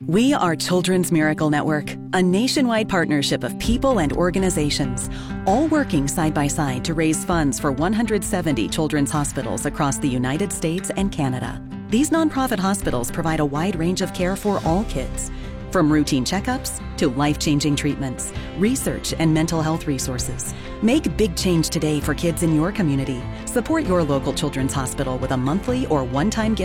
We are Children's Miracle Network, a nationwide partnership of people and organizations, all working side by side to raise funds for 170 children's hospitals across the United States and Canada. These nonprofit hospitals provide a wide range of care for all kids, from routine checkups to life-changing treatments, research, and mental health resources. Make big change today for kids in your community. Support your local children's hospital with a monthly or one-time gift